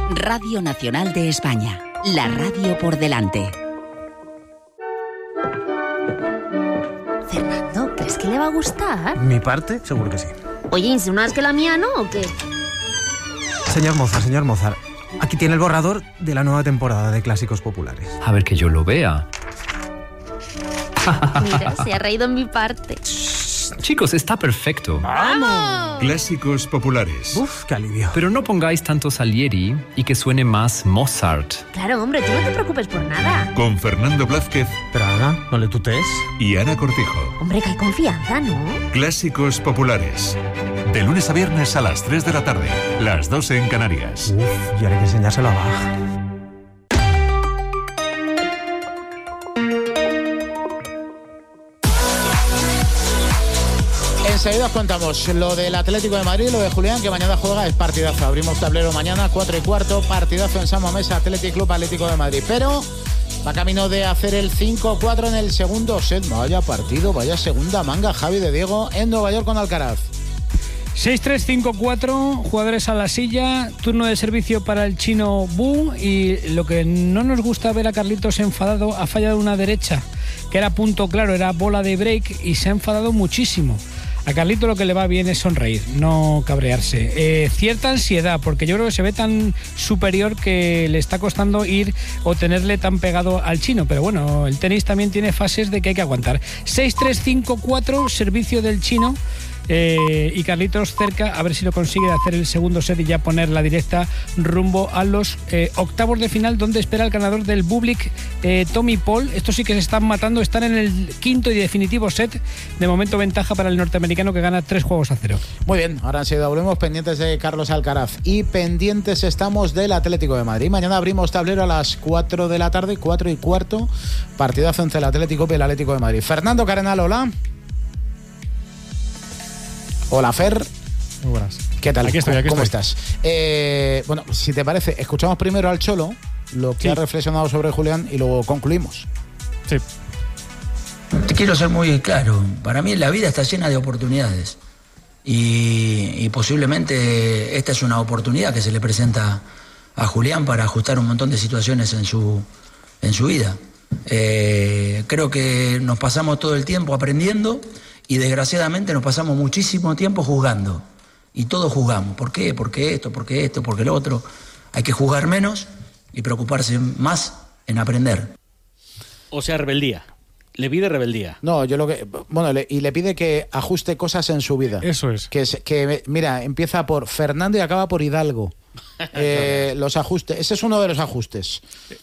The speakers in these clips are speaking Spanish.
Radio Nacional de España, la radio por delante. Fernando, ¿crees que le va a gustar? ¿Mi parte? Seguro que sí. Oye, ¿insinúas que la mía no o qué? Señor Mozart, aquí tiene el borrador de la nueva temporada de Clásicos Populares. A ver que yo lo vea. Mira, se ha reído en mi parte. Chicos, está perfecto. ¡Vamos! Clásicos Populares. Uf, qué alivio. Pero no pongáis tanto Salieri y que suene más Mozart. Claro, hombre, tú no te preocupes por nada. Con Fernando Blázquez Pero Ana, no le tutees. y Ana Cortijo. Hombre, que hay confianza, ¿no? Clásicos Populares. De lunes a viernes a las 3 de la tarde. Las 2 en Canarias. Uf, y ahora hay que enseñárselo a Bach. Enseguida os contamos lo del Atlético de Madrid, lo de Julián, que mañana juega, es partidazo. Abrimos tablero mañana, 4:15, partidazo en San Mamés, Atlético de Madrid. Pero va camino de hacer el 5-4 en el segundo set. Vaya partido, vaya segunda manga, Javi de Diego, en Nueva York con Alcaraz. 6-3-5-4, jugadores a la silla, turno de servicio para el chino Bu, y lo que no nos gusta ver a Carlitos enfadado, ha fallado una derecha, que era punto claro, era bola de break, y se ha enfadado muchísimo. A Carlito lo que le va bien es sonreír, no cabrearse. Cierta ansiedad, porque yo creo que se ve tan superior que le está costando ir o tenerle tan pegado al chino. Pero bueno, el tenis también tiene fases de que hay que aguantar. 6-3-5-4, servicio del chino. Y Carlitos cerca, a ver si lo consigue, de hacer el segundo set y ya poner la directa rumbo a los octavos de final, donde espera el ganador del Bublik, Tommy Paul. Estos sí que se están matando, están en el quinto y definitivo set. De momento ventaja para el norteamericano, que gana 3-0. Muy bien, ahora enseguida volvemos, pendientes de Carlos Alcaraz y pendientes estamos del Atlético de Madrid. Mañana abrimos tablero a las 4 de la tarde, 4:15, partidazo entre el Atlético y el Atlético de Madrid. Fernando Cardenal, hola. Hola, Fer. Muy buenas. ¿Qué tal? Aquí estoy. ¿Cómo estás? Bueno, si te parece, escuchamos primero al Cholo, lo que ha reflexionado sobre Julián, y luego concluimos. Sí. Te quiero ser muy claro. Para mí la vida está llena de oportunidades. Y posiblemente esta es una oportunidad que se le presenta a Julián para ajustar un montón de situaciones en su vida. Creo que nos pasamos todo el tiempo aprendiendo y desgraciadamente nos pasamos muchísimo tiempo juzgando. Y todos juzgamos. ¿Por qué? ¿Por qué esto? ¿Por qué esto? ¿Por qué lo otro? Hay que juzgar menos y preocuparse más en aprender. O sea, rebeldía. Le pide rebeldía. No, yo lo que... Bueno, le pide que ajuste cosas en su vida. Eso es. Que mira, empieza por Fernando y acaba por Hidalgo. Los ajustes. Ese es uno de los ajustes.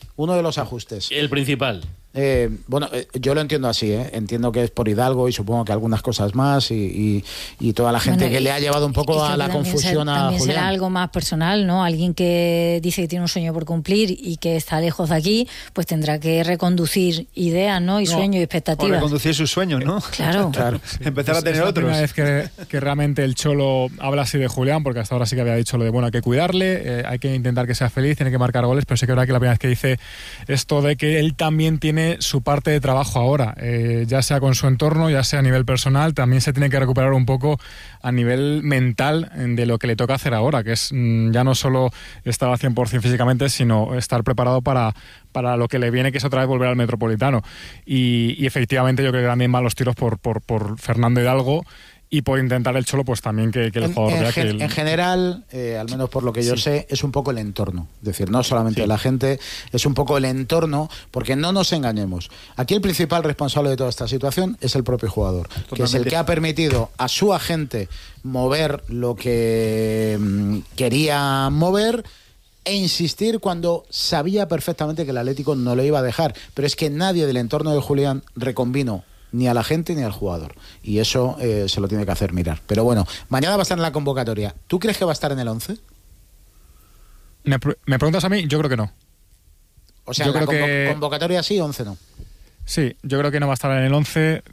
El principal. Yo lo entiendo así, Entiendo que es por Hidalgo y supongo que algunas cosas más y toda la gente que le ha llevado un poco a la confusión a también Julián. Será algo más personal, ¿no? Alguien que dice que tiene un sueño por cumplir y que está lejos de aquí, pues tendrá que reconducir ideas, ¿no? Y sueños y expectativas. O reconducir sus sueños, ¿no? Claro. Empezar a tener otros. Es la primera vez que realmente el Cholo habla así de Julián, porque hasta ahora sí que había dicho lo de, bueno, hay que cuidarle, hay que intentar que sea feliz, tiene que marcar goles, pero sí que es verdad que la primera vez que dice esto de que él también tiene su parte de trabajo ahora, ya sea con su entorno, ya sea a nivel personal, también se tiene que recuperar un poco a nivel mental de lo que le toca hacer ahora, que es ya no solo estar al 100% físicamente, sino estar preparado para lo que le viene, que es otra vez volver al Metropolitano. Y efectivamente yo creo que también van los tiros por Fernando Hidalgo, y por intentar el Cholo, pues también que el jugador vea que... En general, al menos por lo que yo sé, es un poco el entorno. Es decir, no solamente la gente, es un poco el entorno, porque no nos engañemos. Aquí el principal responsable de toda esta situación es el propio jugador, que es el que ha permitido a su agente mover lo que quería mover e insistir cuando sabía perfectamente que el Atlético no lo iba a dejar. Pero es que nadie del entorno de Julián reconvino ni a la gente ni al jugador. Y eso se lo tiene que hacer mirar. Pero bueno, mañana va a estar en la convocatoria. ¿Tú crees que va a estar en el 11? ¿Me preguntas a mí? Yo creo que no. O sea, convocatoria sí, 11 no. Sí, yo creo que no va a estar en el 11.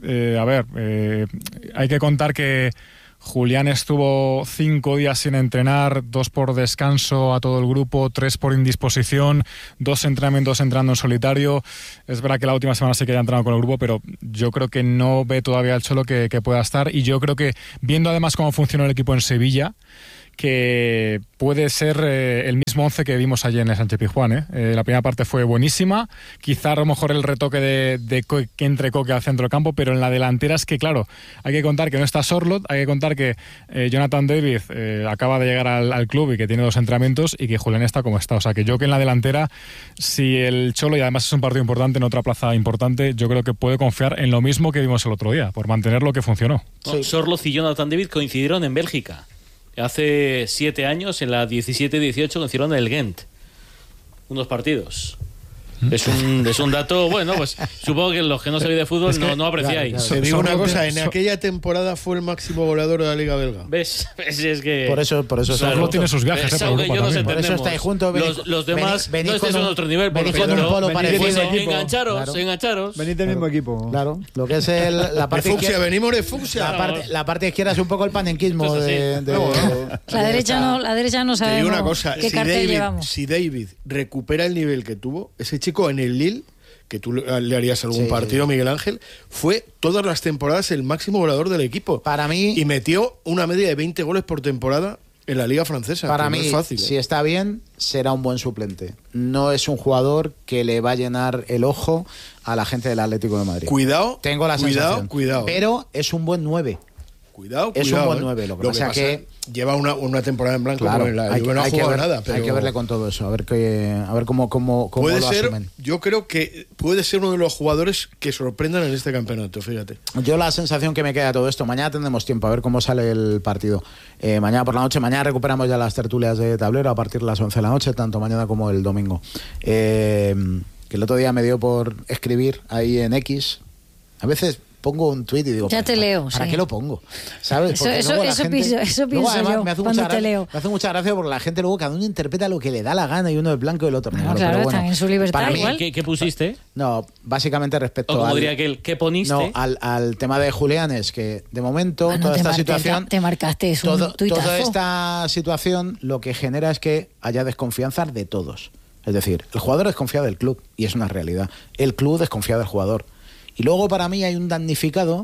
Hay que contar que Julián estuvo 5 días sin entrenar, 2 por descanso a todo el grupo, 3 por indisposición, 2 entrenamientos entrando en solitario. Es verdad que la última semana sí que haya entrenado con el grupo, pero yo creo que no ve todavía al Cholo que pueda estar. Y yo creo que, viendo además cómo funcionó el equipo en Sevilla, que puede ser el mismo 11 que vimos ayer en el Sánchez-Pizjuán. La primera parte fue buenísima, quizá a lo mejor el retoque que entre Coque al centro del campo, pero en la delantera es que, claro, hay que contar que no está Sorloth, hay que contar que Jonathan David acaba de llegar al club y que tiene 2 entrenamientos y que Julián está como está. O sea, que yo que en la delantera, si el Cholo, y además es un partido importante, en otra plaza importante, yo creo que puede confiar en lo mismo que vimos el otro día, por mantener lo que funcionó. Sí. Sorloth y Jonathan David coincidieron en Bélgica. Hace 7 años, en la 17-18, coincidieron en el Ghent. Unos partidos. Es un dato, bueno, pues supongo que los que no sabéis de fútbol no apreciáis. Claro. Te digo una cosa, en aquella temporada fue el máximo goleador de la Liga Belga. ¿Ves? Es que... Por eso Solo tiene sus viajes, por eso estáis juntos. Los demás no estáis en otro nivel. Venís con un polo parecido. Engancharos. Venid del mismo equipo. Claro, lo que es la parte izquierda. Venimos de fucsia. La parte izquierda es un poco el panenquismo. La derecha no sabemos. Te digo una cosa, qué cartel llevamos. Si David recupera el nivel que tuvo, ese chico en el Lille, que tú le harías algún partido, Miguel Ángel, fue todas las temporadas el máximo goleador del equipo. Para mí... Y metió una media de 20 goles por temporada en la Liga Francesa. Para mí, no es fácil, si está bien, será un buen suplente. No es un jugador que le va a llenar el ojo a la gente del Atlético de Madrid. Tengo la sensación. Cuidado. Pero es un buen 9. Cuidado. Es un buen 9. Lo que pasa que lleva una temporada en blanco, claro, pero no ha jugado nada. Pero hay que verle con todo eso, a ver cómo puede lo ser, asumen. yo creo que puede ser uno de los jugadores que sorprendan en este campeonato, fíjate. Yo la sensación que me queda de todo esto, mañana tendremos tiempo a ver cómo sale el partido. Mañana por la noche, mañana recuperamos ya las tertulias de tablero a partir de las 11 de la noche, tanto mañana como el domingo. Que el otro día me dio por escribir ahí en X. A veces pongo un tuit y digo, ya te leo. ¿Para qué lo pongo? ¿Sabes? Eso pienso yo cuando te leo. Me hace mucha gracia porque la gente luego cada uno interpreta lo que le da la gana y uno es blanco y el otro negro. Claro, están en su libertad. Para mí, igual. ¿Qué pusiste? No, básicamente respecto o como diría aquel, ¿qué poniste? No, al tema de Julián es que de momento toda esta situación... Te marcaste, es un tuitazo. Toda esta situación lo que genera es que haya desconfianza de todos. Es decir, el jugador desconfía del club y es una realidad. El club desconfía del jugador. Y luego para mí hay un damnificado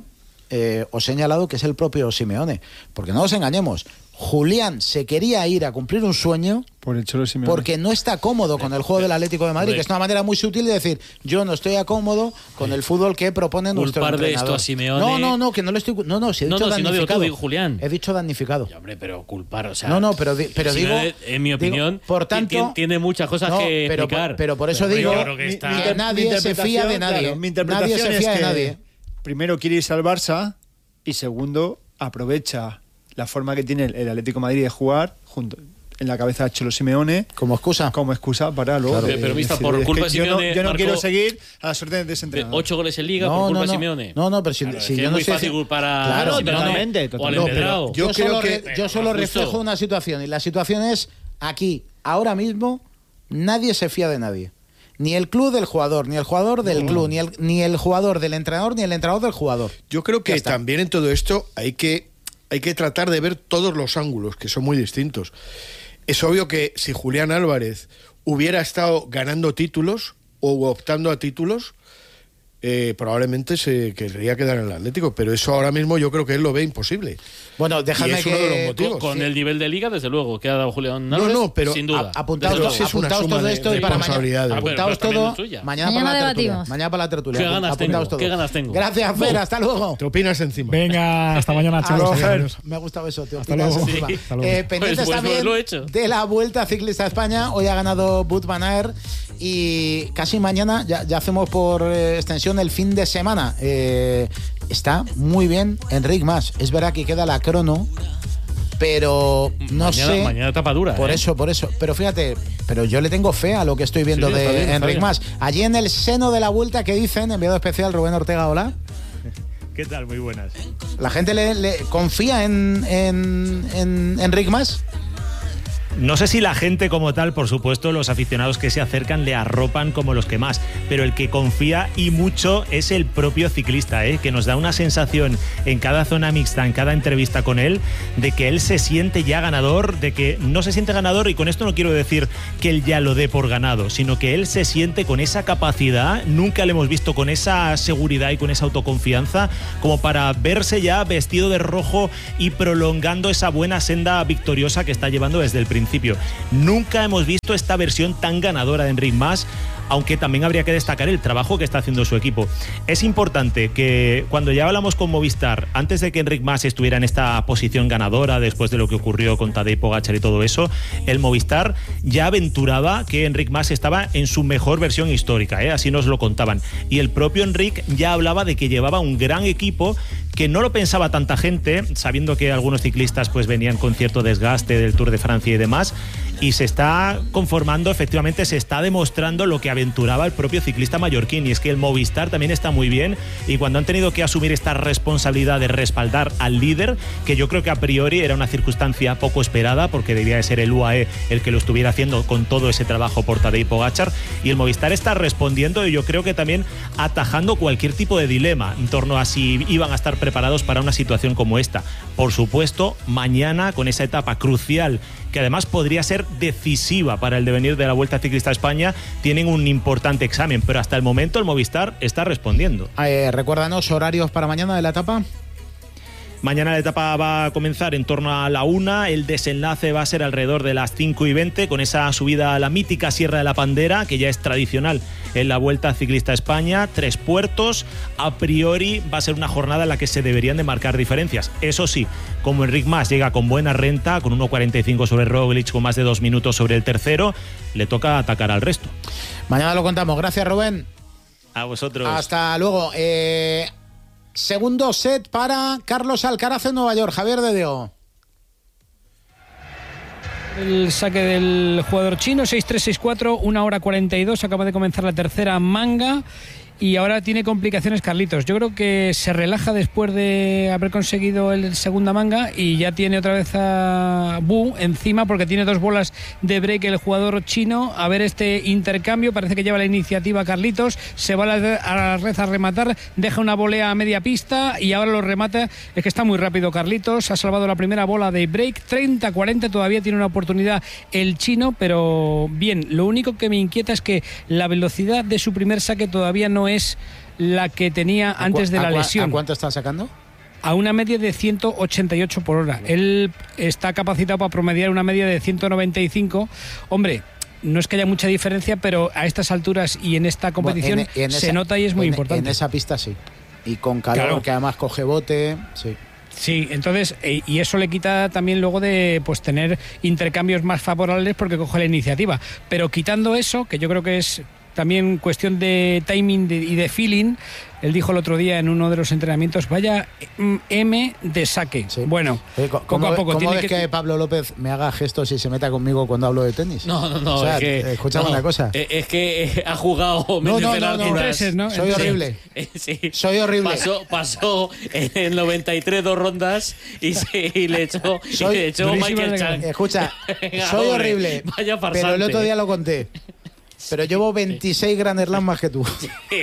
o señalado que es el propio Simeone. Porque no nos engañemos, Julián se quería ir a cumplir un sueño por el Cholo Simeone, porque no está cómodo con el juego del Atlético de Madrid, que es una manera muy sutil de decir, yo no estoy cómodo con el fútbol que propone nuestro entrenador. Culpar de esto a Simeone. No, que no lo estoy... No, si he dicho damnificado. Si no digo tú, digo Julián. He dicho damnificado. Ya, hombre, pero culpar, o sea... pero digo... En mi opinión, por tanto, tiene muchas cosas que explicar. Pero por eso digo que nadie se fía de nadie. Claro, mi interpretación nadie se fía es de que nadie. Primero quiere irse al Barça y segundo aprovecha la forma que tiene el Atlético de Madrid de jugar junto en la cabeza de Cholo Simeone como excusa para luego. Claro. Pero vista por culpa de Simeone. Yo no quiero seguir a las órdenes de ese entrenador. 8 goles en Liga por culpa de Simeone. No, pero si yo es muy fácil culpar a... Claro, totalmente. Yo solo reflejo una situación y la situación es aquí, ahora mismo, nadie se fía de nadie. Ni el club del jugador, ni el jugador del club, ni el jugador del entrenador, ni el entrenador del jugador. Yo creo que también en todo esto hay que tratar de ver todos los ángulos, que son muy distintos. Es obvio que si Julián Álvarez hubiera estado ganando títulos o optando a títulos, probablemente se querría quedar en el Atlético, pero eso ahora mismo yo creo que él lo ve imposible. Bueno, déjame que... uno de los motivos. Con el nivel de Liga, desde luego, que ha dado Julián Álvarez, pero sin duda. Apuntaos todo esto y para mañana. Apuntaos todo. Mañana para la tertulia. ¿Qué ganas tengo? Gracias, Fer, hasta luego. Te opinas encima. Venga, hasta mañana, chicos. Me ha gustado eso, te opinas encima. Pendientes también de la Vuelta Ciclista a España. Hoy ha ganado Wout van Aert y casi mañana ya hacemos por extensión el fin de semana. Está muy bien Enric Mas. Es verdad que queda la crono, pero no sé. Mañana etapa dura. Por eso. Pero fíjate, yo le tengo fe a lo que estoy viendo de Enric Mas. Allí en el seno de la Vuelta, ¿qué dicen? Enviado especial Rubén Ortega, hola. ¿Qué tal? Muy buenas. ¿La gente le confía en Enric Mas? No sé si la gente como tal, por supuesto, los aficionados que se acercan le arropan como los que más, pero el que confía y mucho es el propio ciclista, que nos da una sensación en cada zona mixta, en cada entrevista con él, de que él se siente ya ganador, de que no se siente ganador, y con esto no quiero decir que él ya lo dé por ganado, sino que él se siente con esa capacidad, nunca le hemos visto con esa seguridad y con esa autoconfianza como para verse ya vestido de rojo y prolongando esa buena senda victoriosa que está llevando desde el principio. Nunca hemos visto esta versión tan ganadora de Enric Mas, aunque también habría que destacar el trabajo que está haciendo su equipo. Es importante que cuando ya hablamos con Movistar, antes de que Enric Mas estuviera en esta posición ganadora, después de lo que ocurrió con Tadej Pogačar y todo eso, el Movistar ya aventuraba que Enric Mas estaba en su mejor versión histórica, así nos lo contaban. Y el propio Enric ya hablaba de que llevaba un gran equipo, que no lo pensaba tanta gente, sabiendo que algunos ciclistas pues venían con cierto desgaste del Tour de Francia y demás, y se está conformando, efectivamente se está demostrando lo que aventuraba el propio ciclista mallorquín, y es que el Movistar también está muy bien, y cuando han tenido que asumir esta responsabilidad de respaldar al líder, que yo creo que a priori era una circunstancia poco esperada, porque debía de ser el UAE el que lo estuviera haciendo con todo ese trabajo por Tadej Pogačar, y el Movistar está respondiendo, y yo creo que también atajando cualquier tipo de dilema en torno a si iban a estar preparados para una situación como esta. Por supuesto, mañana con esa etapa crucial, que además podría ser decisiva para el devenir de la Vuelta Ciclista a España, tienen un importante examen, pero hasta el momento el Movistar está respondiendo. Recuérdanos horarios para mañana de la etapa. Mañana la etapa va a comenzar en torno a la 1, el desenlace va a ser alrededor de las 5:20, con esa subida a la mítica Sierra de la Pandera, que ya es tradicional en la Vuelta Ciclista a España, 3 puertos. A priori va a ser una jornada en la que se deberían de marcar diferencias. Eso sí, como Enric Mas llega con buena renta, con 1:45 sobre Roglic, con más de 2 minutos sobre el tercero, le toca atacar al resto. Mañana lo contamos. Gracias, Rubén. A vosotros. Hasta luego. Segundo set para Carlos Alcaraz en Nueva York. Javier de Diego. El saque del jugador chino, 6-3, 6-4, 1:42. Acaba de comenzar la tercera manga. Y ahora tiene complicaciones Carlitos. Yo creo que se relaja después de haber conseguido el segunda manga, y ya tiene otra vez a Bu encima, porque tiene 2 bolas de break el jugador chino. A ver este intercambio, parece que lleva la iniciativa Carlitos, se va a la red a rematar, deja una volea a media pista y ahora lo remata. Es que está muy rápido Carlitos, ha salvado la primera bola de break, 30-40, todavía tiene una oportunidad el chino, pero bien. Lo único que me inquieta es que la velocidad de su primer saque todavía no es la que tenía antes de la lesión. ¿A cuánto está sacando? A una media de 188 por hora. Él está capacitado para promediar una media de 195. Hombre, no es que haya mucha diferencia, pero a estas alturas y en esta competición se nota y es muy importante. En esa pista sí. Y con calor, claro, que además coge bote, sí. Sí, entonces, y eso le quita también luego de pues tener intercambios más favorables porque coge la iniciativa. Pero quitando eso, que yo creo que es también cuestión de timing y de feeling, él dijo el otro día en uno de los entrenamientos, vaya M de saque. Sí. Bueno, poco a poco. ¿Cómo es que Pablo López me haga gestos y se meta conmigo cuando hablo de tenis? No. O sea, escúchame una cosa. Es que ha jugado... No. Soy horrible. Sí. Soy horrible. Pasó en 93 2 rondas y le echó Michael Chang. Escucha, soy horrible. Vaya farsante. Pero el otro día lo conté. Pero llevo 26 Grand Slam más que tú.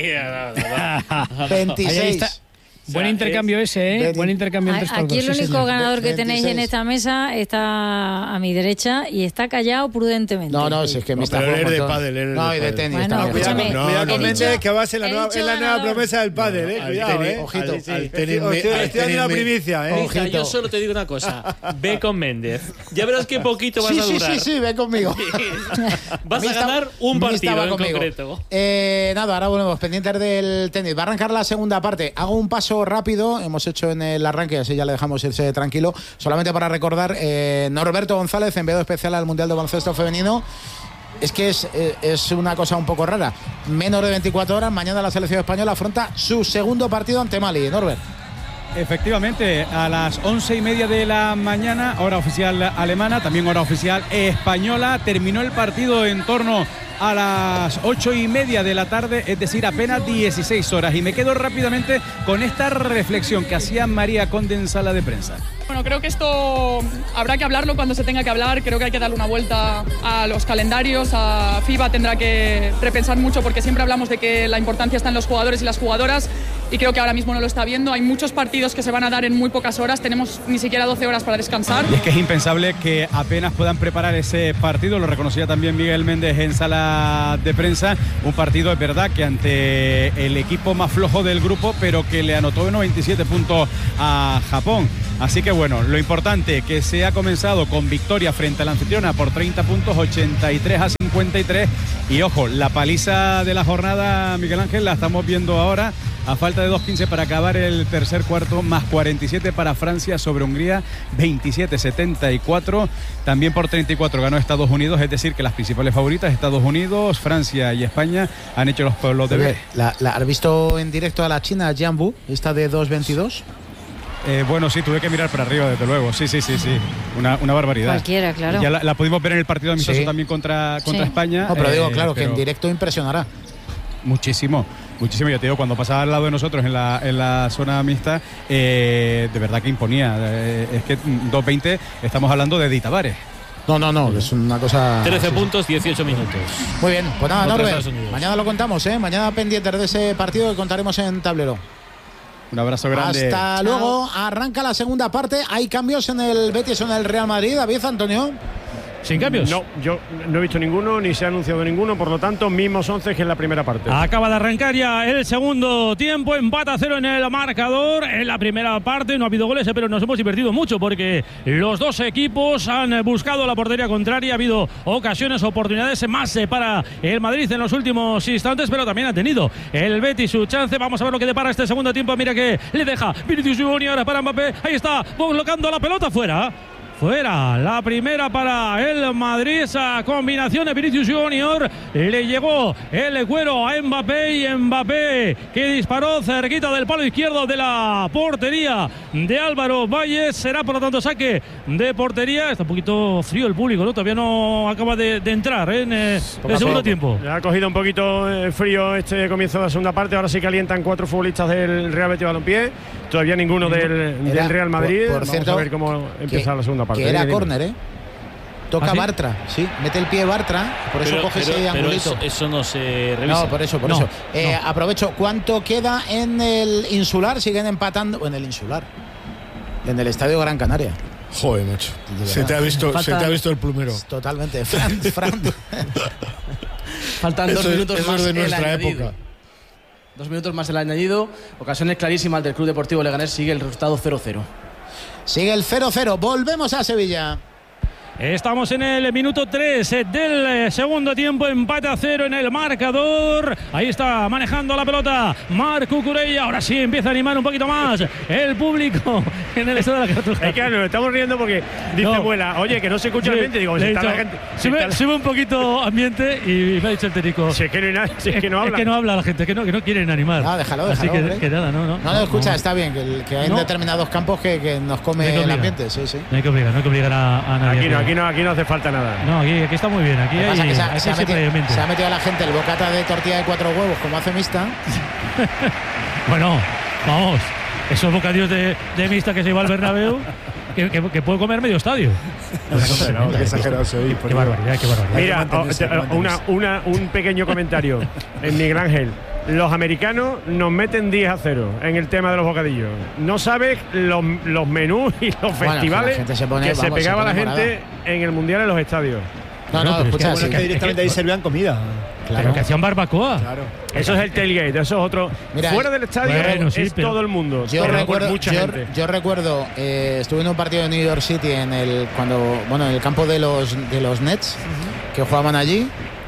26. Buen intercambio ese, ¿eh? Buen intercambio entre estos Aquí dos. el único ganador que 26. tenéis en esta mesa está a mi derecha y está callado prudentemente. No, si es que me está jugando de pádel. No, y de tenis. Bueno, cuidado con Méndez, que va a ser la nueva promesa del pádel, cuidado, Ojito. Estoy dando una primicia, Hija, yo solo te digo una cosa. Ve con Méndez. Ya verás qué poquito vas a durar. Sí, ve conmigo. Vas a ganar un partido en concreto. Nada, ahora volvemos pendientes del tenis. Va a arrancar la segunda parte. Hago un paso rápido, hemos hecho en el arranque, así ya le dejamos irse tranquilo, solamente para recordar, Norberto González, enviado especial al Mundial de Baloncesto Femenino. Es que es una cosa un poco rara. Menos de 24 horas, mañana la selección española afronta su segundo partido ante Mali. Norbert. Efectivamente, a las 11:30 de la mañana, hora oficial alemana, también hora oficial española, terminó el partido en torno a las 8:30 de la tarde, es decir, apenas 16 horas. Y me quedo rápidamente con esta reflexión que hacía María Conde en sala de prensa. Bueno, creo que esto habrá que hablarlo cuando se tenga que hablar. Creo que hay que darle una vuelta a los calendarios. A FIBA tendrá que repensar mucho, porque siempre hablamos de que la importancia está en los jugadores y las jugadoras, y creo que ahora mismo no lo está viendo. Hay muchos partidos que se van a dar en muy pocas horas. Tenemos ni siquiera 12 horas para descansar. Y es que es impensable que apenas puedan preparar ese partido. Lo reconocía también Miguel Méndez en sala de prensa. Un partido, es verdad, que ante el equipo más flojo del grupo, pero que le anotó 97 puntos a Japón. Así que bueno, lo importante que se ha comenzado con victoria frente a la anfitriona por 30 puntos, 83-53. Y ojo, la paliza de la jornada, Miguel Ángel, la estamos viendo ahora. A falta de 2:15 para acabar el tercer cuarto, más 47 para Francia sobre Hungría, 27-74. También por 34 ganó Estados Unidos, es decir, que las principales favoritas, Estados Unidos, Francia y España, han hecho los deberes. ¿Has visto en directo a la china Jianbu, esta de 2:22? Bueno, sí, tuve que mirar para arriba, desde luego. Sí. Una barbaridad. Cualquiera, claro. Ya la pudimos ver en el partido amistoso también contra España. No, pero digo, claro, que en directo impresionará. Muchísimo, ya te digo, cuando pasaba al lado de nosotros en la zona mixta, de verdad que imponía. Es que 2:20 estamos hablando de Di Tavares. No, es una cosa... 13 puntos, 18 minutos. Muy bien, pues nada, Norbert, mañana lo contamos, mañana pendientes de ese partido que contaremos en Tablero. Un abrazo grande. Hasta luego, arranca la segunda parte. ¿Hay cambios en el Betis o en el Real Madrid, David, Antonio? ¿Sin cambios? No, yo no he visto ninguno, ni se ha anunciado ninguno, por lo tanto, mismos 11 que en la primera parte. Acaba de arrancar ya el segundo tiempo, empate a 0 en el marcador. En la primera parte no ha habido goles, pero nos hemos divertido mucho porque los dos equipos han buscado la portería contraria. Ha habido ocasiones, oportunidades más para el Madrid en los últimos instantes, pero también ha tenido el Betis su chance. Vamos a ver lo que depara este segundo tiempo. Mira que le deja Vinicius Junior para Mbappé. Ahí está, colocando la pelota fuera. Fuera, la primera para el Madrid, esa combinación de Vinicius Junior, le llegó el cuero a Mbappé, y Mbappé que disparó cerquita del palo izquierdo de la portería de Álvaro Valles. Será por lo tanto saque de portería. Está un poquito frío el público, ¿no? Todavía no acaba de entrar en el segundo tiempo. Le ha cogido un poquito frío este comienzo de la segunda parte. Ahora sí calientan 4 futbolistas del Real Betis Balompié. Todavía ninguno del Real Madrid. Por cierto, vamos a ver cómo empieza la segunda parte. Que era córner, Toca Bartra, mete el pie Bartra, por eso coge ese angulito. Eso no se revisa. No, por eso. Aprovecho, ¿cuánto queda en el Insular? Siguen empatando, en el Insular, en el Estadio Gran Canaria. Joder, macho, se te ha visto el plumero. Totalmente, Fran. Faltan 2 minutos eso más es de nuestra añadido. época. 2 minutos más el añadido. Ocasiones clarísimas del Club Deportivo Leganés. Sigue el resultado 0-0. Sigue el 0-0. Volvemos a Sevilla. Estamos en el minuto 3 del segundo tiempo, empate a 0 en el marcador. Ahí está manejando la pelota Marc Cucurella. Ahora sí empieza a animar un poquito más el público en el estadio de la Cartuja. Es que nos estamos riendo porque dice Muela, oye, que no se escucha el ambiente. Digo, si está la gente. Sube un poquito ambiente y me ha dicho el técnico. Si es que no hay nada, es que no habla. Es que no habla la gente, que no quieren animar. No, déjalo. Así que nada, no, escucha, está bien, que hay en determinados campos que nos come el ambiente. Sí. No hay que obligar a nadie. Aquí no hace falta nada. No, aquí está muy bien. Aquí se ha metido a la gente el bocata de tortilla de 4 huevos como hace Mista. Bueno, vamos. Esos bocadillos de Mista que se iba al Bernabéu, que puede comer medio estadio. Qué exagerado soy. Qué barbaridad. Mira, un pequeño comentario. En Miguel Ángel. Los americanos nos meten 10-0 en el tema de los bocadillos. No sabes los menús y los festivales que se pegaba la gente en el Mundial en los estadios. Escucha, es que directamente ahí servían comida. Claro. Pero que hacían barbacoa. Claro. Eso es el tailgate, eso es otro. Mira, fuera del estadio todo el mundo. Yo recuerdo, estuve en un partido de New York City en el campo de los Nets, que jugaban allí.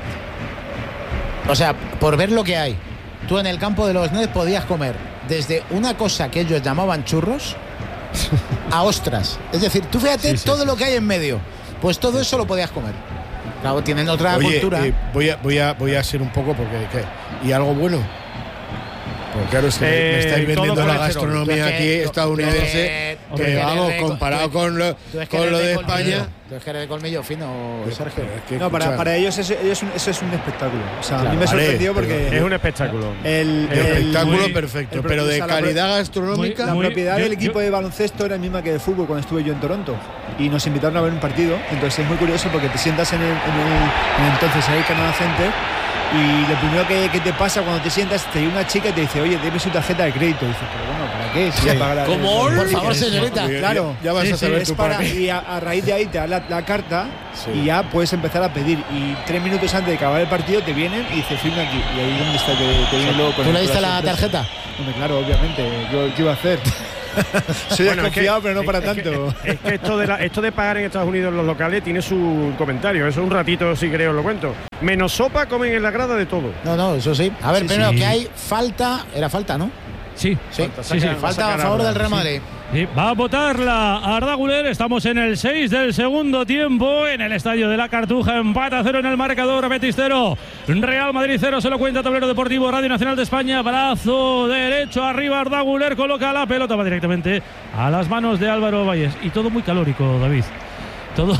O sea, por ver lo que hay. Tú en el campo de los Nets podías comer desde una cosa que ellos llamaban churros a ostras. Es decir, tú fíjate todo lo que hay en medio. Pues todo eso lo podías comer. Claro, tienen otra cultura. Voy a ser un poco porque ¿y algo bueno? Pues claro, es que me estáis vendiendo todo la puede ser gastronomía obvio. aquí estadounidense, que vamos, comparado con lo de España. Tú es que eres de colmillo fino, Sergio. No, para ellos eso es un espectáculo. O sea, a mí me Vale, sorprendió porque Es un espectáculo. el espectáculo perfecto, pero de calidad gastronómica. La propiedad del equipo de baloncesto era la misma que de fútbol cuando estuve yo en Toronto y nos invitaron a ver un partido. Entonces es muy curioso porque te sientas en el entonces ahí Canada Center y lo primero que te pasa cuando te sientas, te viene una chica y te dice, oye, debe su tarjeta de crédito. Y dices, pero bueno, ¿para qué? Si ya pagará Por favor, señorita. Claro, ya vas a saber es tú para, para qué. y a raíz de ahí te da la carta y ya puedes empezar a pedir. Y 3 minutos antes de acabar el partido te vienen y dice, firma aquí. Y ahí es donde está te viene luego con ¿Tú le el diste la sorpresa. tarjeta? Hombre, claro, obviamente. ¿Qué iba a hacer? Soy desconfiado, pero no para tanto. Es que esto de pagar en Estados Unidos en los locales tiene su comentario. Eso un ratito, si creo, lo cuento. Menos sopa, comen en la grada de todo. No, eso sí. A ver, Sí, primero sí. que hay falta. Era falta, ¿no? Sí. Falta a favor del Real Madrid. Sí, va a votarla Arda Güler. Estamos en el 6 del segundo tiempo en el estadio de la Cartuja. Empate a 0 en el marcador. Betis 0, Real Madrid 0. Se lo cuenta Tablero Deportivo, Radio Nacional de España. Brazo derecho arriba. Arda Güler coloca la pelota. Va directamente a las manos de Álvaro Valles. Y todo muy calórico, David. Todo.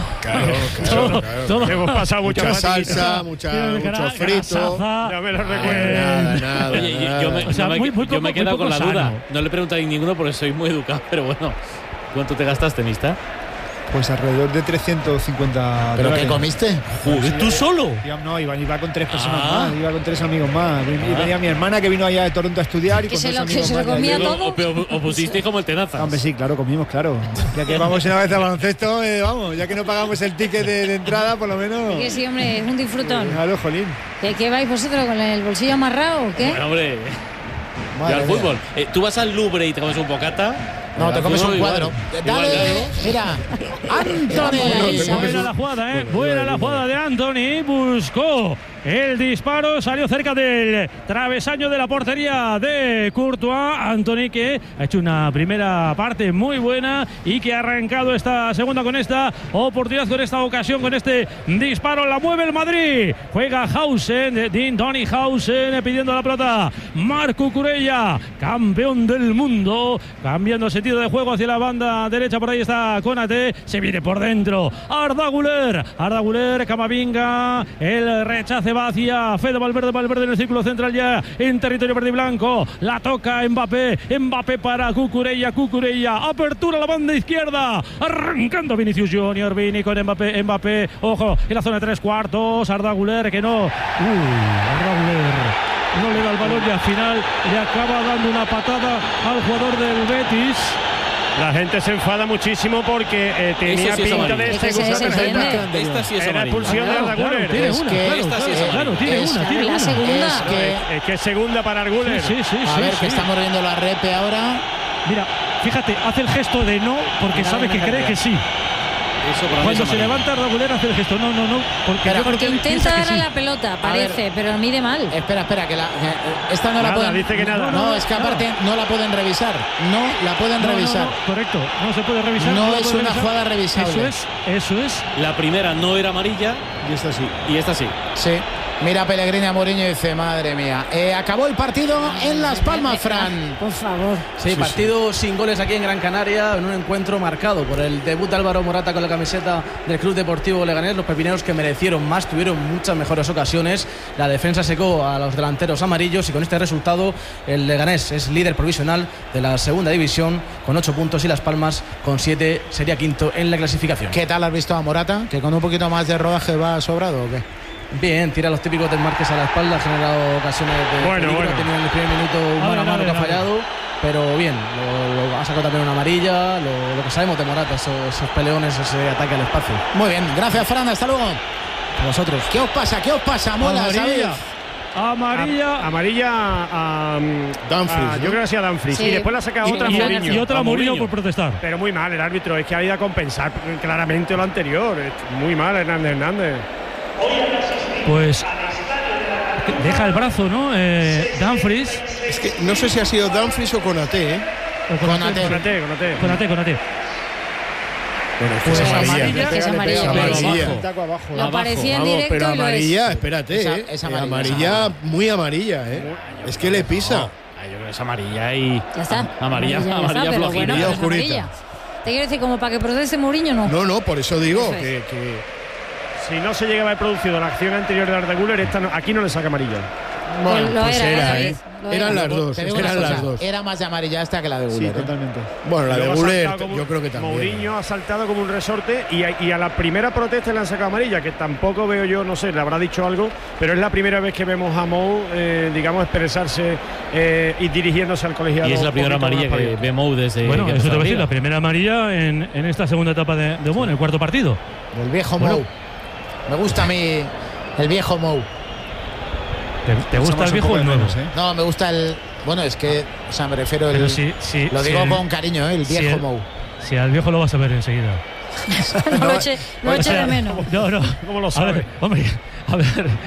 Todo. Hemos pasado mucha salsa, mucho frito. Ya me lo recuerdo. Nada. Oye, yo me he quedado con la duda. No le preguntáis ninguno porque soy muy educado, pero bueno. ¿Cuánto te gastaste, Mista? Pues alrededor de 350 ¿Pero dólares. qué comiste? Joder, ¿tú solo? No, iba con 3 personas más, iba con 3 amigos más. Y venía mi hermana que vino allá de Toronto a estudiar y con 2 amigos más. comía todo. ¿O pusisteis como el tenazas? Hombre, sí, claro, comimos, claro. Ya que vamos una vez a baloncesto, vamos, ya que no pagamos el ticket de entrada, por lo menos. Que sí, hombre, es un disfrutón. Claro, jolín. ¿Qué vais vosotros con el bolsillo amarrado o qué? Bueno, hombre. Y al fútbol. ¿Tú vas al Louvre y te comes un bocata? No, te comes un cuadro. Dale, mira. Anthony. Buena la jugada, Buena la jugada de Anthony. Buscó el disparo. Salió cerca del travesaño de la portería de Courtois. Anthony, que ha hecho una primera parte muy buena y que ha arrancado esta segunda con esta oportunidad, con esta ocasión, con este disparo. La mueve el Madrid. Juega Hausen, Donny Hausen pidiendo la pelota. Marc Cucurella, campeón del mundo, cambiando sentido de juego hacia la banda derecha. Por ahí está Konate, se viene por dentro Arda Güler, Camavinga, el rechace va hacia Fede Valverde en el círculo central, ya en territorio verde y blanco. La toca Mbappé para Cucurella, apertura a la banda izquierda, arrancando Vinicius Junior, Vini con Mbappé, ojo, en la zona de 3/4, Arda Güler que no, Arda Güler no le da el balón y al final le acaba dando una patada al jugador del Betis. La gente se enfada muchísimo porque tenía sí es pinta amarilla. de Es que se entiende. Esta sí es Era amarilla. expulsión de Arda Güler. Tiene Es una, que esta sí es amarilla. tiene La una. segunda. Es Es que es segunda para Arguler. Sí. A ver, que estamos viendo la repe ahora. Mira, fíjate, hace el gesto de no porque sabe que cree que sí. Eso para mí Cuando es se amarilla. levanta Arda Güler hace el gesto. No. Porque, yo creo Porque que intenta piensa que darle sí. la pelota, A parece, ver. pero mide mal. Espera, que esta no Nada, la pueden. dice que nada. No, es que aparte no la pueden revisar. No la pueden revisar. No, correcto, no se puede revisar. No la es puede una revisar. jugada revisable. Eso es. La primera no era amarilla Y esta sí. y esta sí. Sí. Mira Pellegrini a Mourinho y dice, madre mía. Acabó el partido en Las Palmas, Fran. Por favor. Sí, partido sin goles aquí en Gran Canaria, en un encuentro marcado por el debut de Álvaro Morata con la camiseta del Club Deportivo Leganés. Los pepineros que merecieron más, tuvieron muchas mejores ocasiones. La defensa secó a los delanteros amarillos y con este resultado el Leganés es líder provisional de la segunda división con 8 puntos y Las Palmas con 7 sería quinto en la clasificación. ¿Qué tal has visto a Morata? ¿Que con un poquito más de rodaje va sobrado o qué? Bien, tira los típicos desmarques a la espalda, ha generado ocasiones de peligro, ha tenido en el primer minuto un mano a mano que ha fallado, pero bien, lo ha sacado también una amarilla, lo que sabemos de Morata, esos peleones, ese ataque al espacio. Muy bien, gracias Fran, hasta luego. A vosotros. ¿Qué os pasa? Mola, ¿sabéis? Amarilla a Dumfries, ¿no? yo creo que sí a Dumfries. Sí. Y después la saca otra a Mourinho. Y otra a Mourinho por protestar. Pero muy mal el árbitro, es que ha ido a compensar claramente lo anterior. Muy mal Hernández. Pues deja el brazo, ¿no? Dumfries. Es que no sé si ha sido Dumfries o Konate, Konate. Bueno, Pues es amarilla. Es amarilla. Taco abajo. Lo parecía en Vamos, directo pero y lo es. amarilla, espérate, Es amarilla, amarilla, muy amarilla, Es que le pisa. Yo creo que es amarilla y. Ya está. Amarilla ya está, pero flojita. bueno, pero es amarilla. Te quiero decir, como para que proteste Mourinho, no. No, por eso digo Eso es. que Si no se llegaba a haber producido la acción anterior de Arda Güler, aquí no le saca amarilla. Bueno, lo pues era, era, lo eran era. las dos. Te digo una Eran las cosa, dos. Era más de amarillasta que la de Güler. Sí, totalmente. Bueno, la de Luego ha Güler, saltado como- yo creo que también. Mourinho ha saltado como un resorte y a la primera protesta le han sacado amarilla, que tampoco veo yo, no sé, le habrá dicho algo, pero es la primera vez que vemos a Mou, digamos, expresarse y dirigiéndose al colegiado. Y es la primera un poquito amarilla más que para ve Mou desde. Bueno, que eso te empezó voy a la decir, liga. la primera amarilla en esta segunda etapa de Mou, en el cuarto partido. El viejo Bueno. Mou. Me gusta a mí el viejo Mou. ¿Te gusta el viejo o el nuevo? No, me gusta el. Bueno, es que, o sea, me refiero Pero el. sí, lo digo el- con cariño, el si viejo el- Mou. Si al viejo lo vas a ver enseguida. Lo eche de menos. No, ¿Cómo lo a sabe? ver, hombre, a ver.